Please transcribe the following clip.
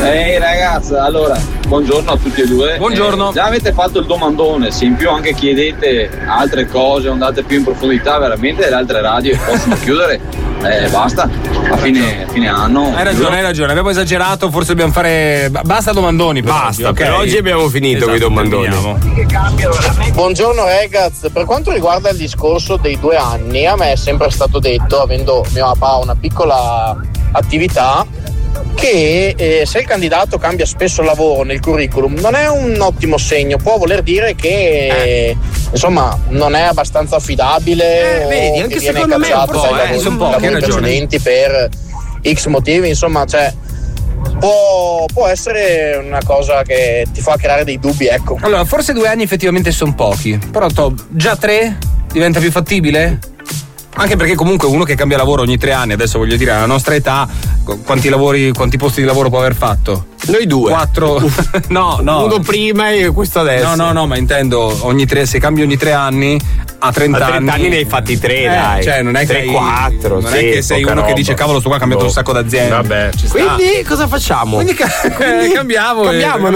Ehi ragazzi, allora, buongiorno a tutti e due. Buongiorno. Già avete fatto il domandone, se in più anche chiedete altre cose, andate più in profondità, veramente le altre radio possono chiudere, basta, a fine anno. Hai ragione, abbiamo esagerato, forse dobbiamo fare. Basta domandoni. Basta, okay? per oggi abbiamo finito con i domandoni. Buongiorno ragazzi, per quanto riguarda il discorso dei 2 anni, a me è sempre stato detto, avendo mio papà una piccola attività, che se il candidato cambia spesso lavoro nel curriculum non è un ottimo segno, può voler dire che insomma non è abbastanza affidabile, vedi, o anche che viene secondo me cacciato un po', dai sono lavori precedenti per X motivi, insomma, cioè può essere una cosa che ti fa creare dei dubbi, ecco. Allora, forse 2 anni effettivamente sono pochi, però già 3 diventa più fattibile? Anche perché comunque uno che cambia lavoro ogni 3 anni, adesso voglio dire, alla nostra età, quanti posti di lavoro può aver fatto? Noi 2. 4. No. Uno prima e questo adesso. No, ma intendo se cambi ogni 3 anni, a 30 anni ne hai fatti 3, dai. Cioè, non è 3, che 4. Non è che sei uno che dice cavolo, sto qua ha cambiato un sacco d'aziende. Vabbè, ci sta. Quindi cosa facciamo? Quindi cambiamo.